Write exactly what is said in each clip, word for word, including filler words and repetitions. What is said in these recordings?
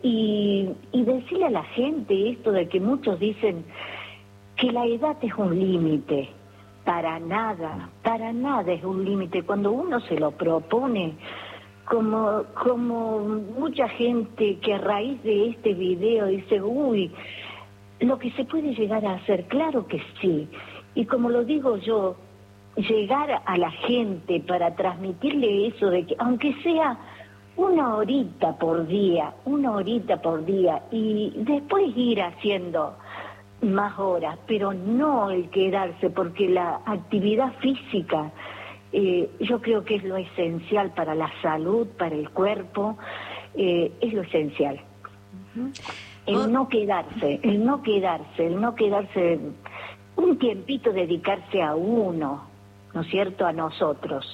y, y decirle a la gente esto de que muchos dicen que la edad es un límite. Para nada, para nada es un límite. Cuando uno se lo propone, como, como mucha gente que a raíz de este video dice, uy, lo que se puede llegar a hacer, claro que sí. Y como lo digo yo, llegar a la gente para transmitirle eso de que, aunque sea una horita por día, una horita por día, y después ir haciendo más horas, pero no el quedarse, porque la actividad física eh, yo creo que es lo esencial para la salud, para el cuerpo, eh, es lo esencial. Uh-huh. El no quedarse, el no quedarse, el no quedarse, un tiempito dedicarse a uno, ¿no es cierto?, a nosotros.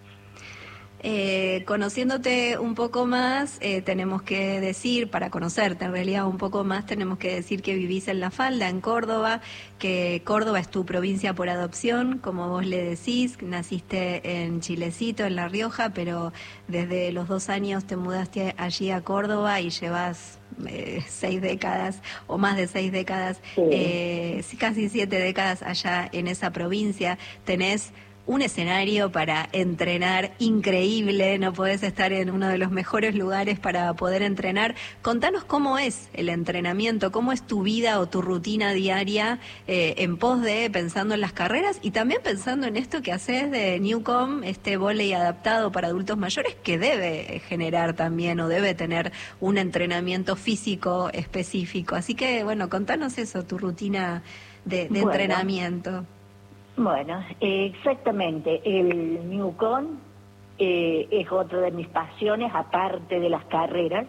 Eh, conociéndote un poco más, eh, tenemos que decir, para conocerte en realidad un poco más, tenemos que decir que vivís en La Falda, en Córdoba, que Córdoba es tu provincia por adopción, como vos le decís, naciste en Chilecito, en La Rioja, pero desde los dos años te mudaste allí a Córdoba y llevas eh, seis décadas o más de seis décadas, sí. eh, casi siete décadas allá en esa provincia. Tenés un escenario para entrenar increíble, no podés estar en uno de los mejores lugares para poder entrenar. Contanos cómo es el entrenamiento, cómo es tu vida o tu rutina diaria eh, en pos de, pensando en las carreras y también pensando en esto que haces de Newcom, este vóley adaptado para adultos mayores, que debe generar también o debe tener un entrenamiento físico específico. Así que, bueno, contanos eso, tu rutina de, de bueno. entrenamiento. Bueno, eh, exactamente, el Newcom eh, es otra de mis pasiones, aparte de las carreras,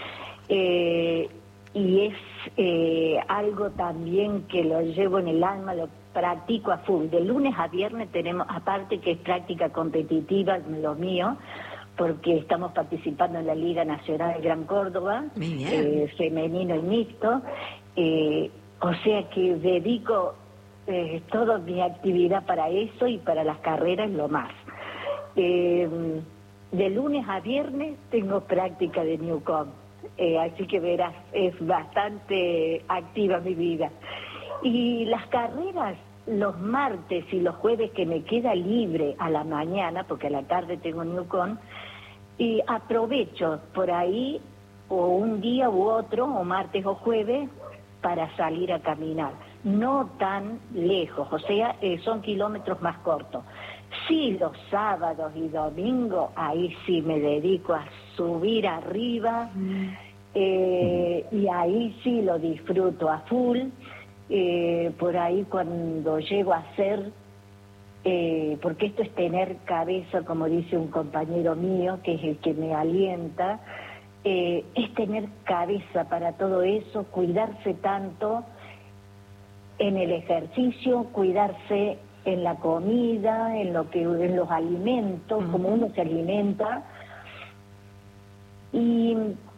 eh, y es eh, algo también que lo llevo en el alma, lo practico a full. De lunes a viernes tenemos, aparte que es práctica competitiva, lo mío, porque estamos participando en la Liga Nacional de Gran Córdoba, eh, femenino y mixto, eh, o sea que dedico Eh, toda mi actividad para eso y para las carreras lo más. Eh, de lunes a viernes tengo práctica de Newcom, eh, así que verás, es bastante activa mi vida. Y las carreras, los martes y los jueves que me queda libre a la mañana, porque a la tarde tengo Newcom, y aprovecho por ahí o un día u otro, o martes o jueves, para salir a caminar. No tan lejos, o sea, eh, son kilómetros más cortos. Sí, los sábados y domingos, ahí sí me dedico a subir arriba, mm. eh, y ahí sí lo disfruto a full. Eh, por ahí cuando llego a hacer, eh, porque esto es tener cabeza, como dice un compañero mío, que es el que me alienta, eh, es tener cabeza para todo eso, cuidarse tanto en el ejercicio, cuidarse en la comida, en lo que en los alimentos, uh-huh. como uno se alimenta. Y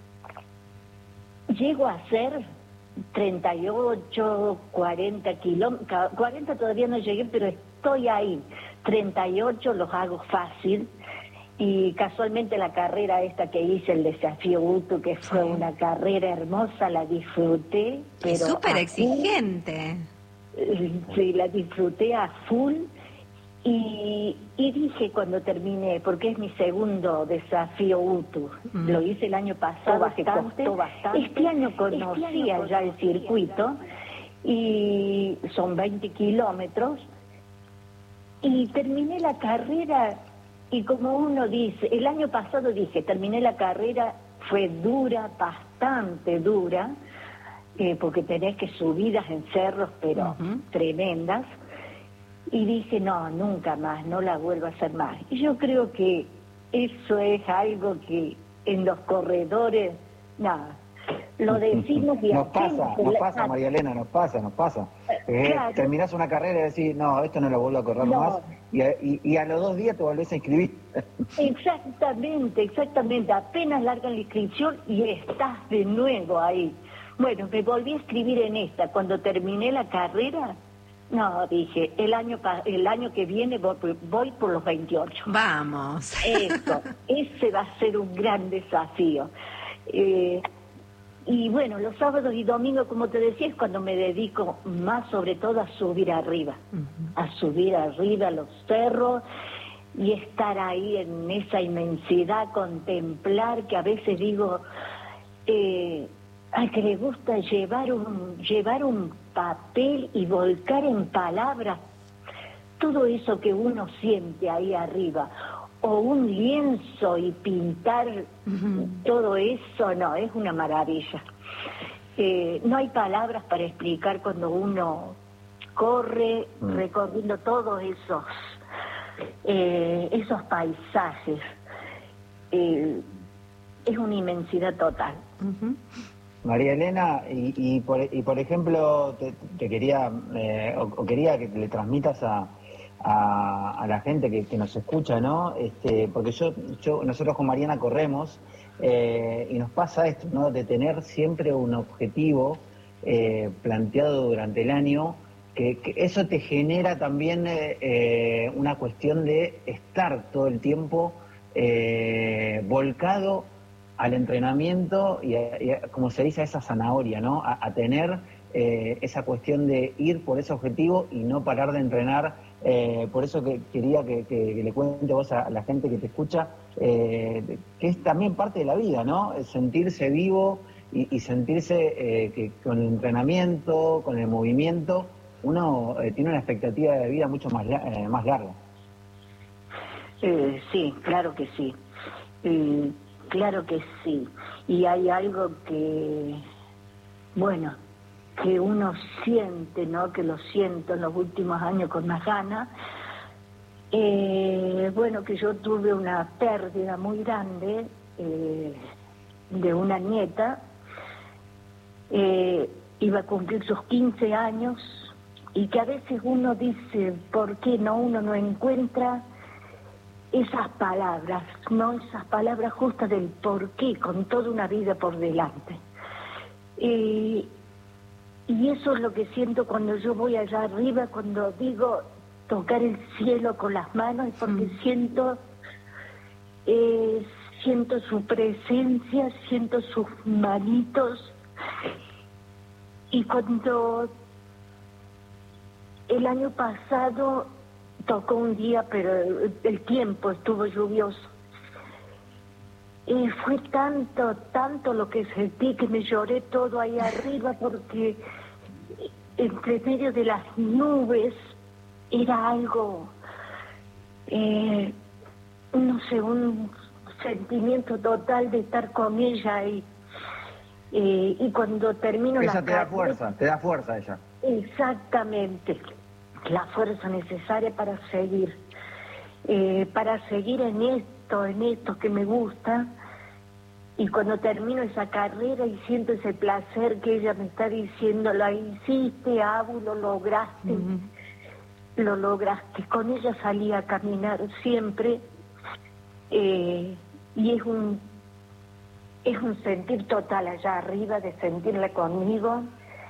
llego a hacer treinta y ocho, cuarenta kilómetros, cuarenta todavía no llegué, pero estoy ahí. treinta y ocho los hago fácil. Y casualmente la carrera esta que hice, el desafío Utu, que fue sí. una carrera hermosa, la disfruté. Pero es súper exigente. Sí, la disfruté a full. Y, y dije cuando terminé, porque es mi segundo desafío Utu, mm. lo hice el año pasado, bastante, costó bastante. Este año conocía este año ya el circuito, y son veinte kilómetros, y terminé la carrera. Y como uno dice, el año pasado dije, terminé la carrera, fue dura, bastante dura, eh, porque tenés que subidas en cerros, pero uh-huh. tremendas. Y dije, no, nunca más, no la vuelvo a hacer más. Y yo creo que eso es algo que en los corredores, nada, lo decimos y nos pasa, nos pasa, María Elena, nos pasa, nos pasa. Eh, claro. Terminás una carrera y decís, no, esto no lo vuelvo a correr no. más, y a, y, y a los dos días te volvés a inscribir. Exactamente, exactamente, apenas largan la inscripción y estás de nuevo ahí. Bueno, me volví a inscribir en esta, cuando terminé la carrera, no, dije, el año el año que viene voy, voy por los veintiocho. Vamos. Eso, ese va a ser un gran desafío. Eh, y bueno, los sábados y domingos, como te decía, es cuando me dedico más sobre todo a subir arriba, uh-huh. a subir arriba a los cerros y estar ahí en esa inmensidad, contemplar, que a veces digo, eh, al que le gusta llevar un, llevar un papel y volcar en palabras todo eso que uno siente ahí arriba, o un lienzo y pintar uh-huh. todo eso, no, es una maravilla. Eh, no hay palabras para explicar cuando uno corre uh-huh. recorriendo todos esos eh, esos paisajes. Eh, es una inmensidad total. Uh-huh. María Elena, y, y, por, y por ejemplo, te, te quería eh, o, o quería que le transmitas a A, a la gente que, que nos escucha, ¿no? Este, porque yo, yo, nosotros con Mariana corremos eh, y nos pasa esto, ¿no? De tener siempre un objetivo eh, planteado durante el año, que, que eso te genera también eh, eh, una cuestión de estar todo el tiempo eh, volcado al entrenamiento y, a, y a, como se dice, a esa zanahoria, ¿no? A, a tener eh, esa cuestión de ir por ese objetivo y no parar de entrenar. Eh, por eso que quería que, que, que le cuente vos a la gente que te escucha, eh, que es también parte de la vida, ¿no? El sentirse vivo y, y sentirse eh, que con el entrenamiento, con el movimiento, uno eh, tiene una expectativa de vida mucho más, eh, más larga. Eh, sí, claro que sí. Eh, claro que sí. Y hay algo que, bueno, que uno siente, ¿no? Que lo siento en los últimos años con más ganas. Eh, bueno, que yo tuve una pérdida muy grande eh, de una nieta. Eh, iba a cumplir sus quince años y que a veces uno dice, ¿por qué no? Uno no encuentra esas palabras, ¿no? Esas palabras justas del por qué, con toda una vida por delante. Eh, Y eso es lo que siento cuando yo voy allá arriba, cuando digo tocar el cielo con las manos, porque mm. siento, eh, siento su presencia, siento sus manitos. Y cuando el año pasado tocó un día, pero el tiempo estuvo lluvioso. Y fue tanto, tanto lo que sentí que me lloré todo ahí arriba, porque entre medio de las nubes era algo, eh, no sé, un sentimiento total de estar con ella y, eh, y cuando termino la Ella te da fuerza, te da fuerza ella. Exactamente, la fuerza necesaria para seguir, eh, para seguir en esto, en esto que me gusta. Y cuando termino esa carrera y siento ese placer que ella me está diciendo, lo hiciste, Abu, lo lograste, uh-huh. lo lograste. Con ella salí a caminar siempre eh, y es un es un sentir total allá arriba de sentirla conmigo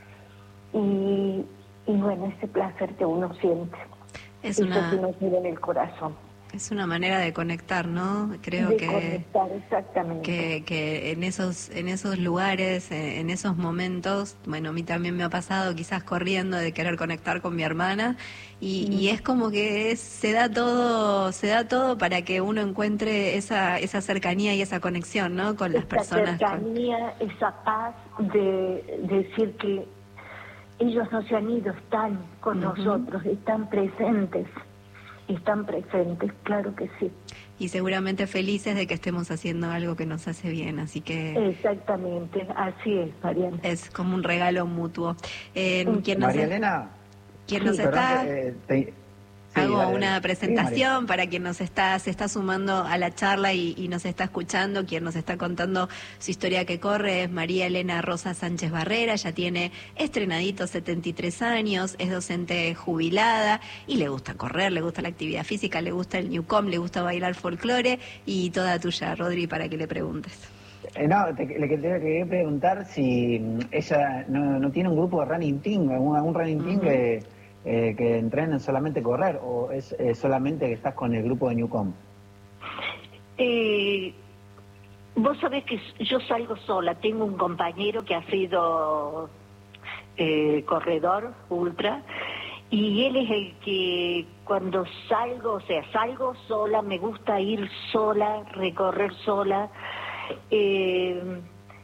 y, y bueno, ese placer que uno siente. Es Eso una... que uno tiene en el corazón. Es una manera de conectar, ¿no? Creo de que, conectar, exactamente. que que en esos en esos lugares, en esos momentos, bueno, a mí también me ha pasado, quizás corriendo, de querer conectar con mi hermana y, mm. y es como que es, se da todo se da todo para que uno encuentre esa esa cercanía y esa conexión, ¿no? Con las esa personas. Esa cercanía, con... esa paz de, de decir que ellos no se han ido, están con uh-huh. nosotros, están presentes. Están presentes, claro que sí. Y seguramente felices de que estemos haciendo algo que nos hace bien, así que... Exactamente, así es, Mariana. Es como un regalo mutuo. Eh, ¿quién nos María es... Elena. ¿Quién sí, nos está...? Que, eh, te... Sí, Hago dale, una dale. presentación sí, para quien nos está se está sumando a la charla y, y nos está escuchando. Quien nos está contando su historia que corre es María Elena Rosa Sánchez Barrera. Ella tiene estrenadito setenta y tres años, es docente jubilada y le gusta correr, le gusta la actividad física, le gusta el Newcom, le gusta bailar folclore. Y toda tuya, Rodri, para que le preguntes. Eh, no, te, le te quería preguntar si ella no, no tiene un grupo de running team, algún, algún running team uh-huh. que... Eh, que entrenen solamente correr o es eh, solamente que estás con el grupo de Newcom. Eh, Vos sabés que yo salgo sola, tengo un compañero que ha sido eh, corredor ultra, y él es el que cuando salgo, o sea, salgo sola, me gusta ir sola, recorrer sola, eh,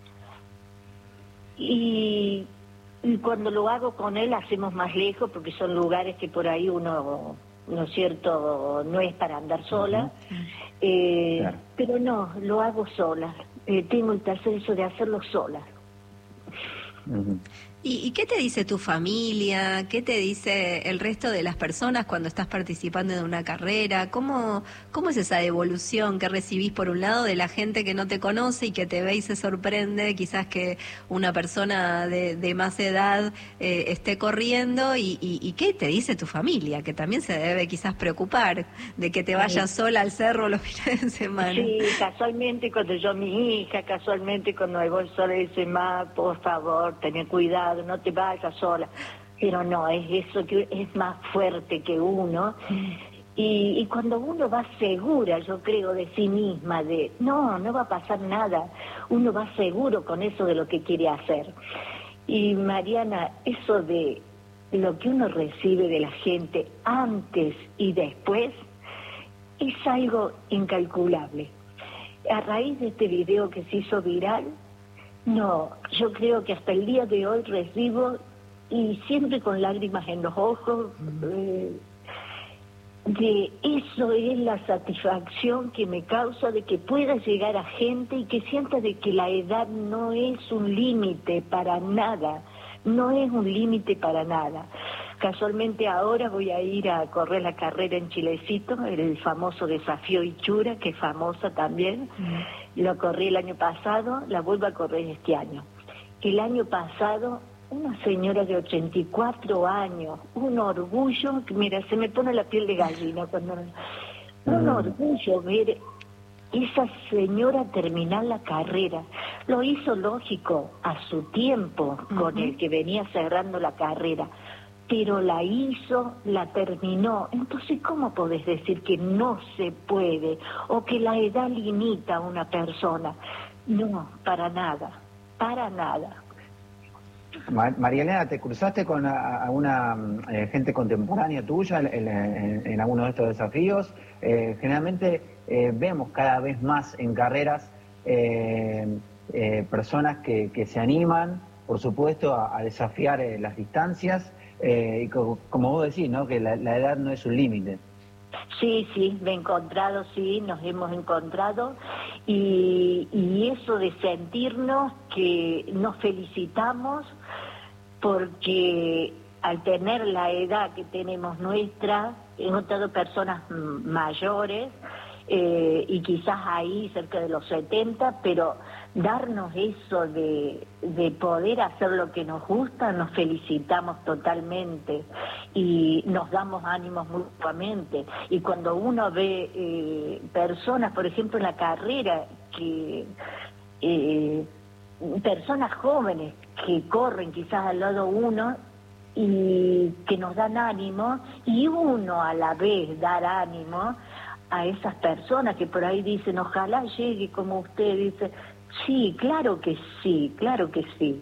y, y cuando lo hago con él hacemos más lejos, porque son lugares que por ahí uno, ¿no es cierto?, no es para andar sola. Uh-huh. Eh, claro. Pero no, lo hago sola. Eh, tengo el placer eso de hacerlo sola. Uh-huh. ¿Y, ¿Y qué te dice tu familia? ¿Qué te dice el resto de las personas cuando estás participando de una carrera? ¿Cómo, cómo es esa devolución que recibís, por un lado, de la gente que no te conoce y que te ve y se sorprende, quizás que una persona de, de más edad eh, esté corriendo? Y, y, ¿Y qué te dice tu familia? Que también se debe quizás preocupar de que te vayas sí. sola al cerro los fines de semana. Sí, casualmente cuando yo, mi hija, casualmente cuando me voy sola, dice, ma, por favor, ten cuidado, no te vayas sola, pero no, es eso que es más fuerte que uno, y, y cuando uno va segura, yo creo, de sí misma, de no, no va a pasar nada, uno va seguro con eso de lo que quiere hacer. Y Mariana, eso de lo que uno recibe de la gente antes y después, es algo incalculable. A raíz de este video que se hizo viral, no, yo creo que hasta el día de hoy recibo, y siempre con lágrimas en los ojos, eh, de eso es la satisfacción que me causa de que pueda llegar a gente y que sienta de que la edad no es un límite para nada, no es un límite para nada. Casualmente ahora voy a ir a correr la carrera en Chilecito, el famoso desafío Ichura, que es famosa también. Mm. Lo corrí el año pasado, la vuelvo a correr este año. El año pasado, una señora de ochenta y cuatro años, un orgullo, mira, se me pone la piel de gallina cuando... Mm. Un orgullo ver esa señora terminar la carrera. Lo hizo lógico a su tiempo, uh-huh. con el que venía cerrando la carrera, pero la hizo, la terminó. Entonces, ¿cómo podés decir que no se puede o que la edad limita a una persona? No, para nada, para nada. María Elena, ¿te cruzaste con alguna eh, gente contemporánea tuya en, en, en alguno de estos desafíos? Eh, generalmente eh, vemos cada vez más en carreras eh, eh, personas que, que se animan, por supuesto, a, a desafiar eh, las distancias. Eh, y como, como vos decís, ¿no?, que la, la edad no es un límite. Sí, sí, me he encontrado, sí, nos hemos encontrado, y, y eso de sentirnos que nos felicitamos porque al tener la edad que tenemos nuestra, he notado personas mayores, eh, y quizás ahí cerca de los setenta, pero darnos eso de, de poder hacer lo que nos gusta, nos felicitamos totalmente y nos damos ánimos mutuamente. Y cuando uno ve eh, personas, por ejemplo, en la carrera, que eh, personas jóvenes que corren quizás al lado uno y que nos dan ánimo, y uno a la vez dar ánimo a esas personas que por ahí dicen, ojalá llegue como usted, dice, sí, claro que sí, claro que sí.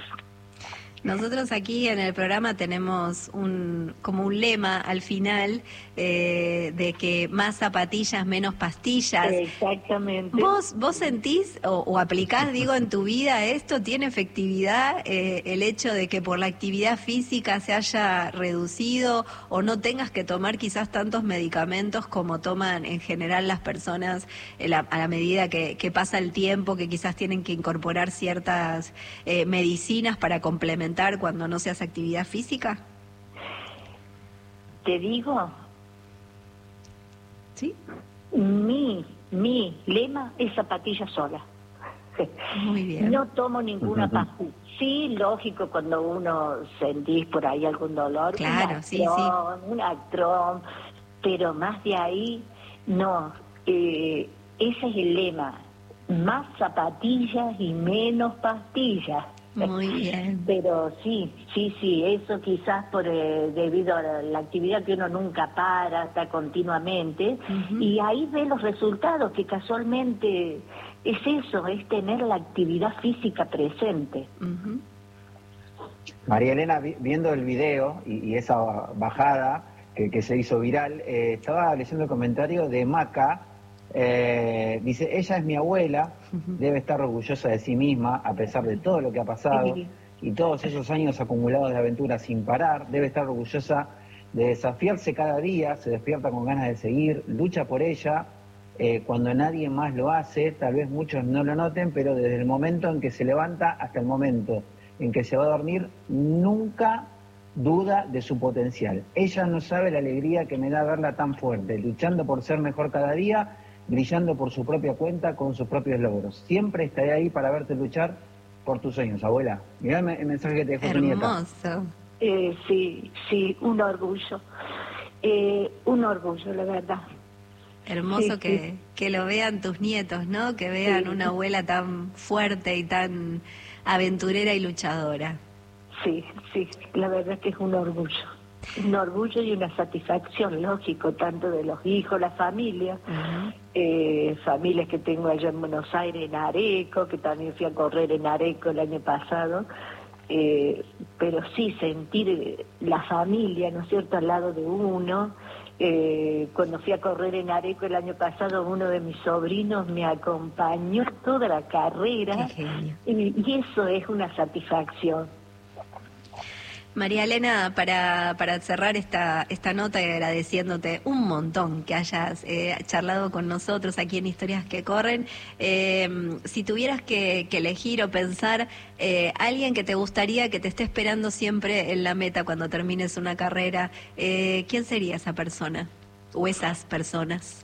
Nosotros aquí en el programa tenemos un como un lema al final eh, de que más zapatillas, menos pastillas. Exactamente. ¿Vos vos sentís o, o aplicás, digo, en tu vida esto? ¿Tiene efectividad eh, el hecho de que por la actividad física se haya reducido o no tengas que tomar quizás tantos medicamentos como toman en general las personas eh, la, a la medida que, que pasa el tiempo, que quizás tienen que incorporar ciertas eh, medicinas para complementar cuando no se hace actividad física? Te digo, ¿sí? Mi, mi lema es zapatilla sola. Muy bien. No tomo ninguna uh-huh. pastilla. Sí, lógico, cuando uno sentís por ahí algún dolor, claro, un sí, actrón, sí. un actrón, pero más de ahí, no. Eh, ese es el lema, más zapatillas y menos pastillas. Muy bien. Pero sí, sí, sí, eso quizás por eh, debido a la, la actividad que uno nunca para, está continuamente, uh-huh. y ahí ve los resultados que casualmente es eso, es tener la actividad física presente. Uh-huh. María Elena, vi, viendo el video y, y esa bajada que, que se hizo viral, eh, estaba leyendo el comentario de Maca, eh, dice, ella es mi abuela, uh-huh. debe estar orgullosa de sí misma a pesar de todo lo que ha pasado sí. y todos esos años acumulados de aventuras sin parar, debe estar orgullosa de desafiarse cada día, se despierta con ganas de seguir, lucha por ella, eh, cuando nadie más lo hace, tal vez muchos no lo noten, pero desde el momento en que se levanta hasta el momento en que se va a dormir, nunca duda de su potencial. Ella no sabe la alegría que me da verla tan fuerte, luchando por ser mejor cada día, brillando por su propia cuenta, con sus propios logros. Siempre estaré ahí para verte luchar por tus sueños, abuela. Mirá el mensaje que te dejó tu nieta. Hermoso. Eh, sí, sí, un orgullo. Eh, un orgullo, la verdad. Hermoso sí, que, sí. que lo vean tus nietos, ¿no? Que vean sí. una abuela tan fuerte y tan aventurera y luchadora. Sí, sí, la verdad es que es un orgullo. Un orgullo y una satisfacción, lógico, tanto de los hijos, la familia, uh-huh. eh, familias que tengo allá en Buenos Aires, en Areco, que también fui a correr en Areco el año pasado, eh, pero sí sentir la familia, ¿no es cierto?, al lado de uno. Eh, cuando fui a correr en Areco el año pasado, uno de mis sobrinos me acompañó toda la carrera y, y eso es una satisfacción. María Elena, para, para cerrar esta, esta nota y agradeciéndote un montón que hayas eh, charlado con nosotros aquí en Historias que Corren, eh, si tuvieras que, que elegir o pensar eh, alguien que te gustaría que te esté esperando siempre en la meta cuando termines una carrera, eh, ¿quién sería esa persona o esas personas?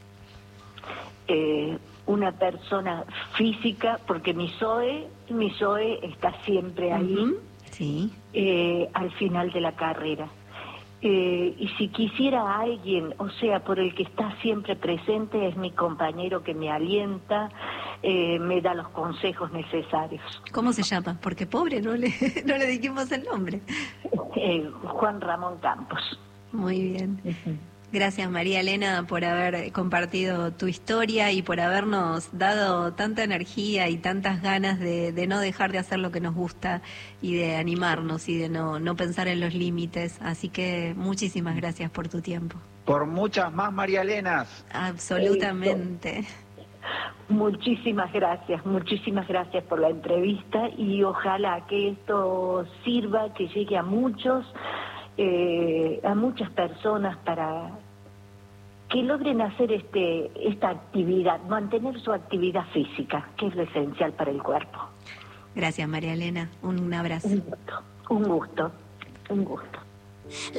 Eh, una persona física, porque mi Zoe, mi Zoe está siempre ahí. Uh-huh. Sí. Eh, al final de la carrera. Eh, y si quisiera a alguien, o sea, por el que está siempre presente, es mi compañero que me alienta, eh, me da los consejos necesarios. ¿Cómo se llama? Porque pobre, no le, no le dijimos el nombre. Eh, Juan Ramón Campos. Muy bien. Uh-huh. Gracias, María Elena, por haber compartido tu historia y por habernos dado tanta energía y tantas ganas de, de no dejar de hacer lo que nos gusta y de animarnos y de no, no pensar en los límites. Así que muchísimas gracias por tu tiempo. Por muchas más María Elenas. Absolutamente. Eso. Muchísimas gracias, muchísimas gracias por la entrevista y ojalá que esto sirva, que llegue a muchos. Eh, a muchas personas para que logren hacer este esta actividad, mantener su actividad física, que es lo esencial para el cuerpo. Gracias, María Elena. Un abrazo. Un gusto, un gusto, un gusto.